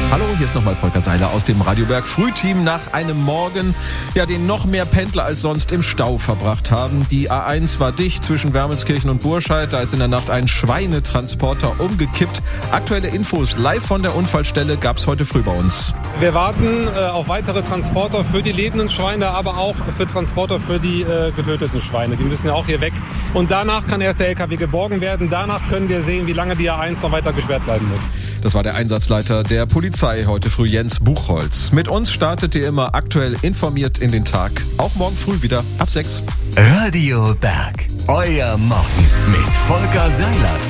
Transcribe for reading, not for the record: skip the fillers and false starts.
Hallo, hier ist nochmal Volker Seiler aus dem Radioberg Frühteam nach einem Morgen, den noch mehr Pendler als sonst im Stau verbracht haben. Die A1 war dicht zwischen Wermelskirchen und Burscheid. Da ist in der Nacht ein Schweinetransporter umgekippt. Aktuelle Infos live von der Unfallstelle gab's heute früh bei uns. Wir warten auf weitere Transporter für die lebenden Schweine, aber auch für Transporter für die getöteten Schweine. Die müssen ja auch hier weg. Und danach kann erst der LKW geborgen werden. Danach können wir sehen, wie lange die A1 noch weiter gesperrt bleiben muss. Das war der Einsatzleiter der Polizei heute früh, Jens Buchholz. Mit uns startet ihr immer aktuell informiert in den Tag. Auch morgen früh wieder ab 6. Radio Berg, euer Morgen mit Volker Seiler.